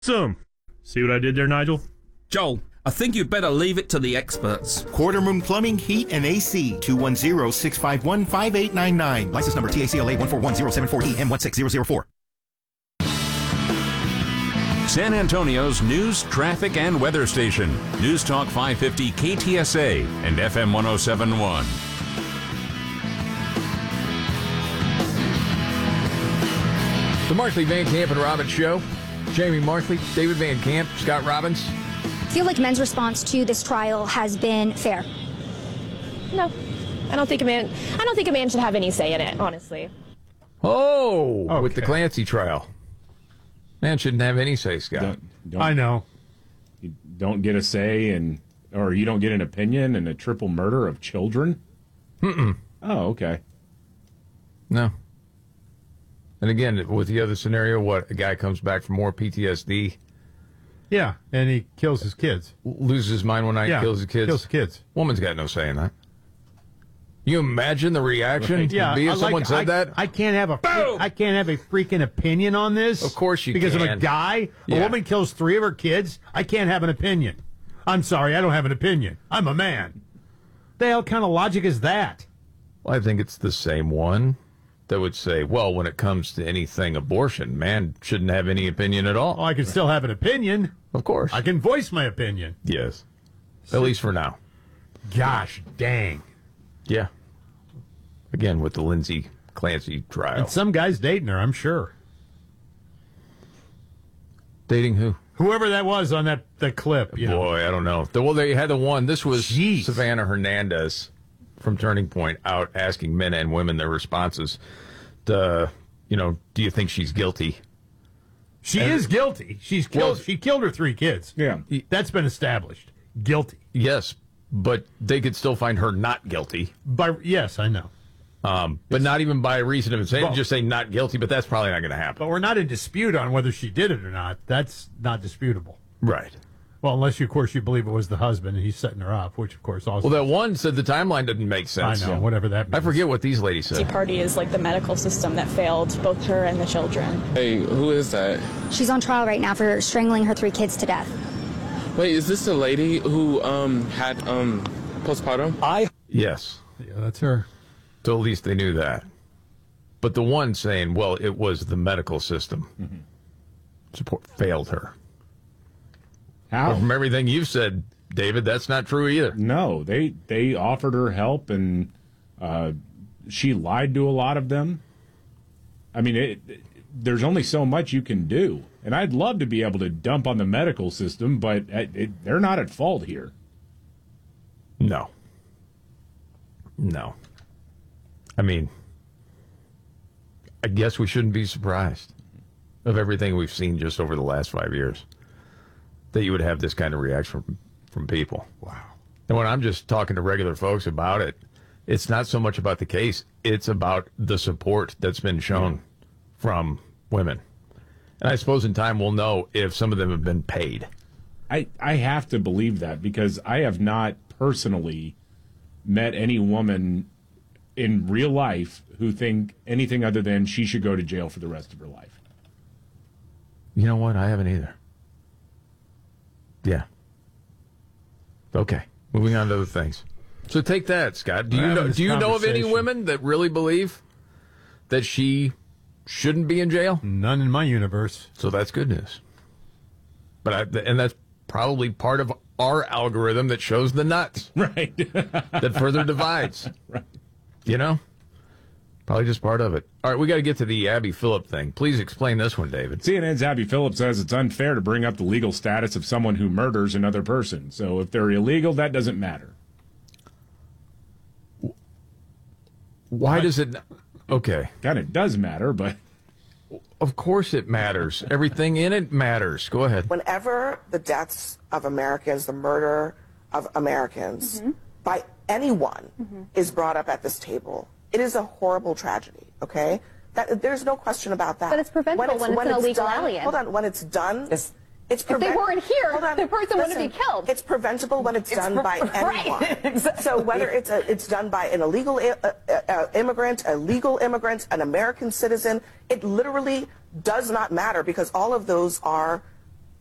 Awesome. See what I did there, Nigel? Joel, I think you'd better leave it to the experts. Quarter Moon Plumbing, Heat, and AC. 210-651-5899. License number TACLA 141074E M16004. San Antonio's news, traffic, and weather station. News Talk 550 KTSA and FM 1071. The Markley, Van Camp, and Robbins Show. Jamie Markley, David Van Camp, Scott Robbins. I feel like men's response to this trial has been fair. No, I don't think a man should have any say in it, honestly. Oh, okay. With the Clancy trial. Man shouldn't have any say, Scott. I know. You don't get a say, or you don't get an opinion in a triple murder of children? Mm-mm. Oh, okay. No. And again, with the other scenario, what? A guy comes back from more PTSD. Yeah, and he kills his kids. Loses his mind one night, kills his kids. Kills the kids. Woman's got no say in that. You imagine the reaction would be if someone said that? I can't have a freaking opinion on this. Of course you because can. I'm a guy. Yeah. A woman kills 3 of her kids. I can't have an opinion. I'm sorry, I don't have an opinion. I'm a man. The hell kind of logic is that? Well, I think it's the same one that would say, well, when it comes to anything abortion, man shouldn't have any opinion at all. Oh, I can still have an opinion. Of course. I can voice my opinion. Yes. At least for now. Gosh dang. Yeah. Again, with the Lindsay Clancy trial. And some guy's dating her, I'm sure. Dating who? Whoever that was on that clip. Boy, I don't know. Well, they had the one. This was Savannah Hernandez from Turning Point out asking men and women their responses to, do you think she's guilty? She is guilty. She killed her 3 kids. Yeah. That's been established. Guilty. Yes, but they could still find her not guilty. Yes, I know. But not even by reason of insanity, just say not guilty, but that's probably not going to happen. But we're not in dispute on whether she did it or not. That's not disputable. Right. Well, unless, of course, you believe it was the husband and he's setting her up, which, of course, also... Well, that one said the timeline didn't make sense. I know, whatever that means. I forget what these ladies said. Tea Party is like the medical system that failed both her and the children. Hey, who is that? She's on trial right now for strangling her 3 kids to death. Wait, is this the lady who had postpartum? Yes. Yeah, that's her. So at least they knew that. But the one saying, well, it was the medical system. Support failed her. How? Well, from everything you've said, David, that's not true either. No, they offered her help, and she lied to a lot of them. I mean, there's only so much you can do. And I'd love to be able to dump on the medical system, but they're not at fault here. No. I mean, I guess we shouldn't be surprised of everything we've seen just over the last 5 years that you would have this kind of reaction from people. Wow. And when I'm just talking to regular folks about it, it's not so much about the case. It's about the support that's been shown from women. And I suppose in time we'll know if some of them have been paid. I have to believe that because I have not personally met any woman in real life who think anything other than she should go to jail for the rest of her life. You know what? I haven't either. Yeah. Okay. Moving on to other things. So take that, Scott. Do you know of any women that really believe that she shouldn't be in jail? None in my universe. So that's good news. And that's probably part of our algorithm that shows the nuts. Right. That further divides. Right. Probably just part of it. All right, we got to get to the Abby Phillip thing. Please explain this one, David. CNN's Abby Phillip says it's unfair to bring up the legal status of someone who murders another person. So if they're illegal, that doesn't matter. Why does it? Okay. Kind of does matter, but... Of course it matters. Everything in it matters. Go ahead. Whenever the deaths of Americans, the murder of Americans by anyone is brought up at this table, it is a horrible tragedy, okay? There's no question about that. But it's preventable when it's an illegal alien. Hold on, when it's done, it's if they weren't here, the person wouldn't be killed. It's preventable when it's done by anyone. Exactly. So whether it's done by an illegal immigrant, a legal immigrant, an American citizen, it literally does not matter because all of those are